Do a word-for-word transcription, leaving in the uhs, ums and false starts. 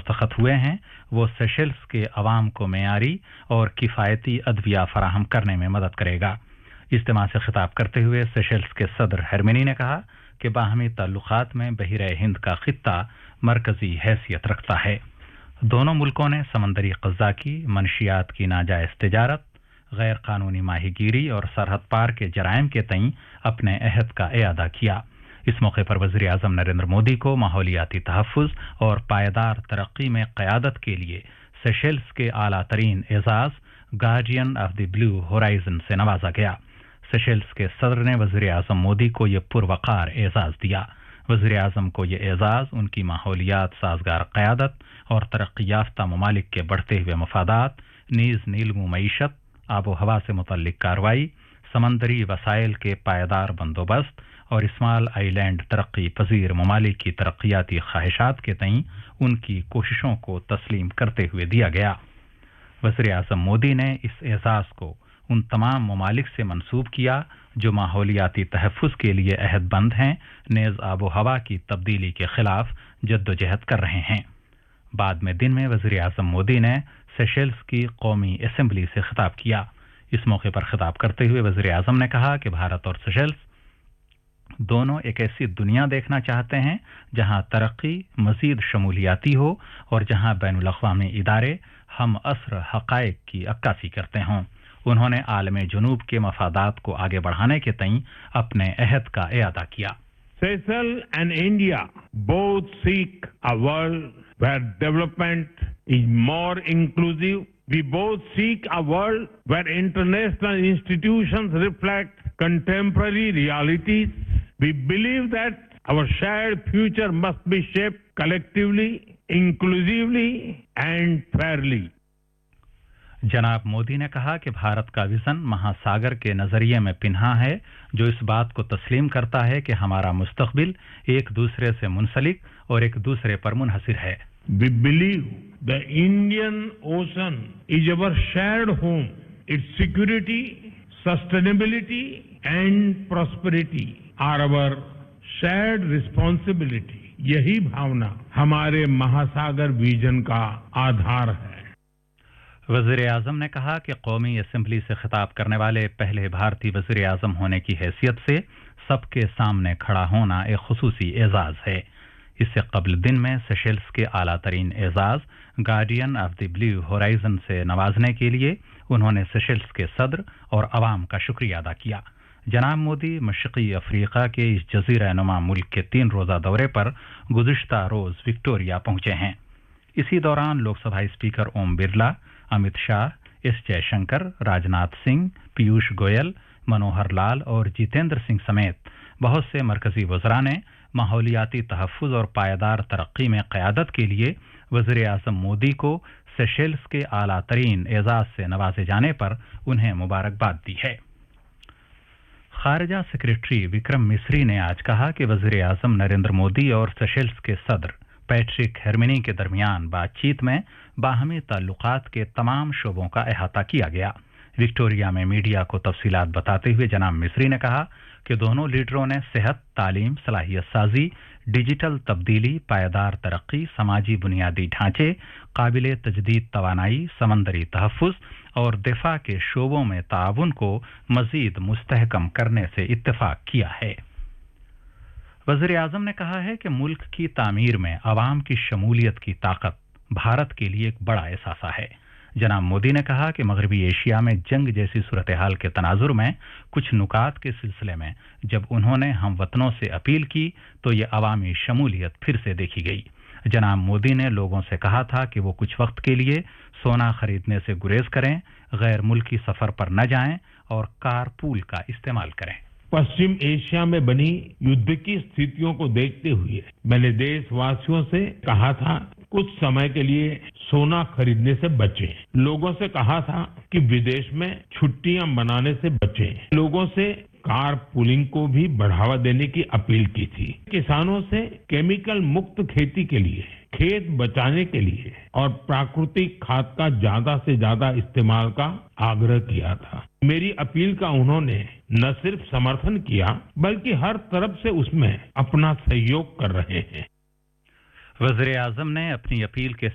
दस्तखत हुए हैं वो सेशेल्स के अवाम को मेयारी और किफ़ायती अदविया फराहम करने में मदद करेगा। इज्तिमा से खिताब करते हुए सेशेल्स के सदर हेरमिनी ने कहा कि बाहमी ताल्लुकात में बहिरे हिंद का खित्ता मरकजी हैसियत रखता है। दोनों मुल्कों ने समंदरी कज़्ज़ा की, मनशियात की नाजायज़ तिजारत, गैर कानूनी माहीगीरी और सरहद पार के जराइम के तईं अपने अहद का इयादा किया। इस मौके पर वज़ीर आज़म नरेंद्र मोदी को माहौलियाती तहफ़्फ़ुज़ और पायदार तरक्की में क़यादत के लिए सेशेल्स के आला तरीन एजाज़ guardian of the blue horizon से नवाजा गया। सेशेल्स के सदर ने वज़ीर आज़म मोदी को ये पुरवकार एजाज़ दिया। वज़ीर आज़म को ये एजाज़ उनकी माहौलियात साजगार क़यादत और तरक्की याफ्ता ममालिक के बढ़ते हुए मफादात, नीज़ नीलमू मईशत, आबो हवा से मुतल्लिक कार्रवाई, समंदरी वसाइल के पायदार बंदोबस्त और स्मॉल आइलैंड तरक्की पजीर ममालिक की तरक्याती ख्वाहिशात के तईं उनकी कोशिशों को तस्लीम करते हुए दिया गया। वज़ीर आज़म मोदी ने इस एजाज़ को उन तमाम ममालिक से मंसूब किया जो माहौलियाती तहफ़्फ़ुज़ के लिए अहदबंद हैं, नेज़ आबो हवा की तब्दीली के खिलाफ जद्दोजहद कर रहे हैं। बाद में दिन में वज़ीर आज़म मोदी ने सेशेल्स की कौमी असेंबली से खिताब किया। इस मौके पर खिताब करते हुए वज़ीर आज़म ने कहा कि भारत और सेशेल्स दोनों एक ऐसी दुनिया देखना चाहते हैं जहां तरक्की मज़ीद शमूलियाती हो और जहां बैनुल-अक़वामी इदारे हम असर हक़ाइक़ की अक्कासी करते हों। उन्होंने आलम जुनूब के मफादात को आगे बढ़ाने के तईं अपने अहद का इयादा किया। Seychelles and India both seek a world where development is more inclusive. We both seek a world where international institutions reflect contemporary realities. We believe that our shared future must be shaped collectively, inclusively and fairly. जनाब मोदी ने कहा कि भारत का vision महासागर के नजरिए में पिन्हा है जो इस बात को तस्लीम करता है कि हमारा मुस्तकबिल एक दूसरे से मुंसलिक और एक दूसरे पर मुनहसिर है। We believe the Indian Ocean is our shared home. Its security, sustainability and prosperity are our shared responsibility. यही भावना हमारे महासागर विजन का आधार है। वज़ीर आज़म ने कहा कि कौमी असेंबली से खिताब करने वाले पहले भारतीय वज़ीर आज़म होने की हैसियत से सबके सामने खड़ा होना एक खुसूसी एजाज़ है। इससे कबल दिन में सेशेल्स के आला तरीन एजाज़ guardian of the blue horizon से नवाजने के लिए उन्होंने सेशेल्स के सदर और अवाम का शुक्रिया अदा किया। जनाब मोदी मशरक़ी अफ्रीका के इस जज़ीरा नुमा मुल्क के तीन रोज़ा दौरे पर गुज़िश्ता रोज़ विक्टोरिया पहुंचे हैं। इसी दौरान लोकसभा स्पीकर ओम बिरला, अमित शाह, एस जयशंकर, राजनाथ सिंह, पीयूष गोयल, मनोहर लाल और जितेंद्र सिंह समेत बहुत से मरकजी वज़रा ने माहौलियाती तहफ़्फ़ुज़ और पायदार तरक्की में क़यादत के लिए वज़ीर आज़म मोदी को सेशेल्स के आला तरीन एजाज़ से नवाजे जाने पर उन्हें मुबारकबाद दी है। खारजा सेक्रेटरी विक्रम मिस्री ने आज कहा कि वज़ीर आज़म नरेंद्र मोदी और सेशेल्स के सदर पैट्रिक हेरमिनी के दरमियान बातचीत में बाहमी ताल्लुकात के तमाम शोबों का अहाता किया गया। विक्टोरिया में मीडिया को तफसीलात बताते हुए जनाब मिस्री ने कहा कि दोनों लीडरों ने सेहत, तालीम, सलाहियत साजी, डिजिटल तब्दीली, पायदार तरक्की, समाजी बुनियादी ढांचे, काबिले तजदीद तवानाई, समंदरी तहफ़्फ़ुज़ और दिफा के शोबों में ताउन को मज़ीद मुस्तहकम करने से इत्तेफाक किया है। वज़ीर आज़म ने कहा है कि मुल्क की तामीर में अवाम की शमूलियत की ताकत भारत के लिए एक बड़ा एहसास है। जनाब मोदी ने कहा कि मगरबी एशिया में जंग जैसी सूरत हाल के तनाजुर में कुछ नुकात के सिलसिले में जब उन्होंने हम वतनों से अपील की तो ये अवामी शमूलियत फिर से देखी गई। जनाब मोदी ने लोगों से कहा था कि वो कुछ वक्त के लिए सोना खरीदने से गुरेज करें, गैर मुल्की सफर पर न जाएं और कार पूल का इस्तेमाल करें। पश्चिम एशिया में बनी युद्ध की स्थितियों को देखते हुए मैंने देशवासियों से कहा था कुछ समय के लिए सोना खरीदने से बचें। लोगों से कहा था कि विदेश में छुट्टियां मनाने से बचें। लोगों से कार पूलिंग को भी बढ़ावा देने की अपील की थी। किसानों से केमिकल मुक्त खेती के लिए, खेत बचाने के लिए और प्राकृतिक खाद का ज्यादा से ज्यादा इस्तेमाल का आग्रह किया था। मेरी अपील का उन्होंने न सिर्फ समर्थन किया बल्कि हर तरफ से उसमें अपना सहयोग कर रहे हैं। वज़ीर आज़म ने अपनी अपील के